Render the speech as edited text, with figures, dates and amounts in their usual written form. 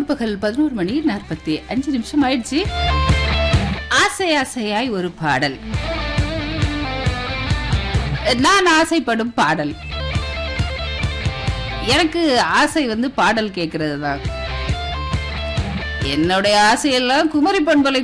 முற்பகல் 11:45 ஆயிடுச்சு. ஆசை ஆசையாய் ஒரு பாடல், நான் ஆசைப்படும் பாடல். எனக்கு ஆசை பாடல் கேட்கறது தான். என்னுடைய ஆசையெல்லாம் குமரி பண்பலை